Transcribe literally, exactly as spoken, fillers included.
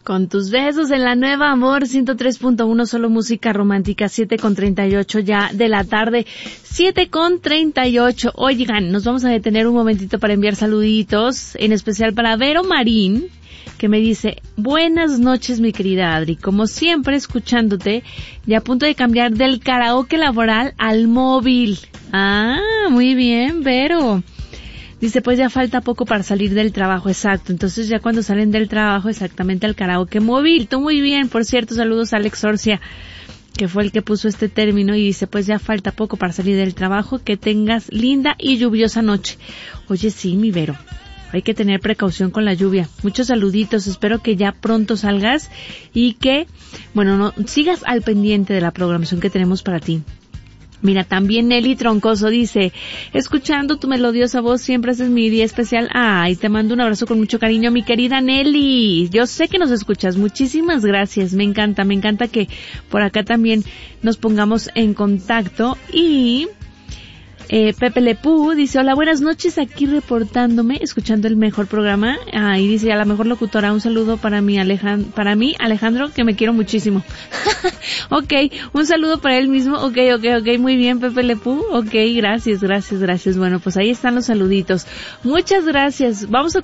Con tus besos en la nueva Amor ciento tres punto uno, solo música romántica, siete con treinta y ocho ya de la tarde, siete con treinta y ocho. Oigan, nos vamos a detener un momentito para enviar saluditos, en especial para Vero Marín, que me dice: buenas noches, mi querida Adri, como siempre escuchándote y a punto de cambiar del karaoke laboral al móvil. Ah, muy bien, Vero. Dice, pues ya falta poco para salir del trabajo, exacto. Entonces ya cuando salen del trabajo, exactamente al karaoke móvil. Tú muy bien, por cierto, saludos a Alex Orcia, que fue el que puso este término, y dice, pues ya falta poco para salir del trabajo, que tengas linda y lluviosa noche. Oye, sí, mi Vero, hay que tener precaución con la lluvia. Muchos saluditos, espero que ya pronto salgas y que, bueno, no sigas al pendiente de la programación que tenemos para ti. Mira, también Nelly Troncoso dice, escuchando tu melodiosa voz, siempre haces mi día especial. Ay, te mando un abrazo con mucho cariño, mi querida Nelly. Yo sé que nos escuchas. Muchísimas gracias. Me encanta, me encanta que por acá también nos pongamos en contacto. Y Eh, Pepe Lepú dice, hola, buenas noches, aquí reportándome, escuchando el mejor programa. Ah, y dice, a la mejor locutora, un saludo para mi Alejandro, para mí, Alejandro, que me quiero muchísimo. Ok, un saludo para él mismo. Ok, ok, ok, muy bien, Pepe Lepú. Ok, gracias, gracias, gracias. Bueno, pues ahí están los saluditos. Muchas gracias. Vamos a